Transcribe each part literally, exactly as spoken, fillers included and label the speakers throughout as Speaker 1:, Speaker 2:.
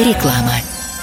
Speaker 1: Реклама.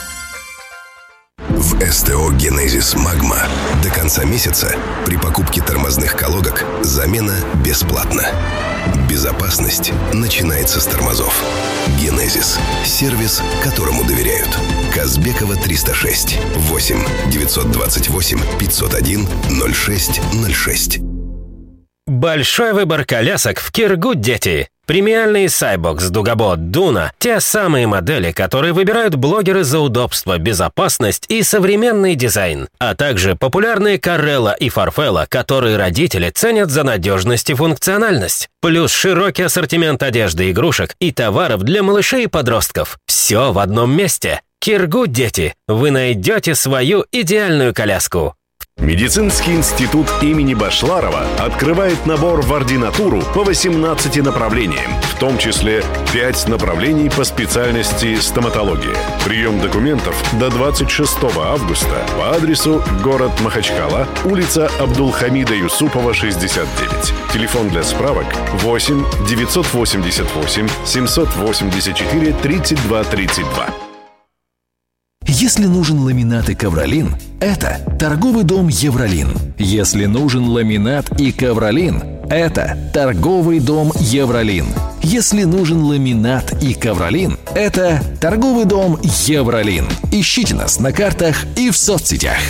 Speaker 2: В СТО «Генезис Магма» до конца месяца при покупке тормозных колодок замена бесплатна. Безопасность начинается с тормозов. «Генезис» – сервис, которому доверяют. Казбекова, триста шесть, восемь девятьсот двадцать восемь пятьсот один ноль шесть ноль шесть.
Speaker 3: Большой выбор колясок в Киргуд, дети. Премиальные Сайбокс, Дугабот, Дуна – те самые модели, которые выбирают блогеры за удобство, безопасность и современный дизайн. А также популярные Карелла и Фарфелла, которые родители ценят за надежность и функциональность. Плюс широкий ассортимент одежды, игрушек и товаров для малышей и подростков. Все в одном месте. Киргуд, дети. Вы найдете свою идеальную коляску.
Speaker 4: Медицинский институт имени Башларова открывает набор в ординатуру по восемнадцати направлениям, в том числе пять направлений по специальности стоматология. Прием документов до двадцать шестого августа по адресу город Махачкала, улица Абдулхамида Юсупова, шестьдесят девять. Телефон для справок восемь девятьсот восемьдесят восемь семьсот восемьдесят четыре тридцать два тридцать два.
Speaker 5: Если нужен ламинат и ковролин, это торговый дом «Евролин». Если нужен ламинат и ковролин, это торговый дом «Евролин». Если нужен ламинат и ковролин, это торговый дом «Евролин». Ищите нас на картах и в соцсетях.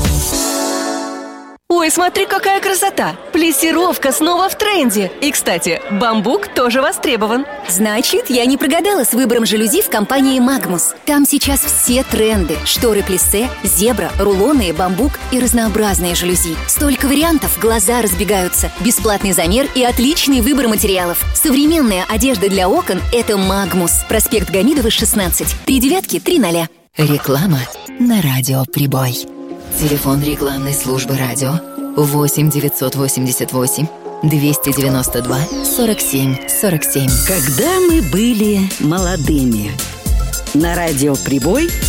Speaker 6: Ой, смотри, какая красота! Плессировка снова в тренде. И, кстати, бамбук тоже востребован.
Speaker 1: Значит, я не прогадала с выбором жалюзи в компании «Магмус». Там сейчас все тренды. Шторы плиссе, зебра, рулоны, бамбук и разнообразные жалюзи. Столько вариантов, глаза разбегаются. Бесплатный замер и отличный выбор материалов. Современная одежда для окон – это «Магмус». Проспект Гамидова, шестнадцать. Три девятки, три ноля. Реклама на радио «Прибой». Телефон рекламной службы радио восемь девятьсот восемьдесят восемь двести девяносто два сорок семь сорок семь.
Speaker 7: Когда мы были молодыми. На радио «Прибой»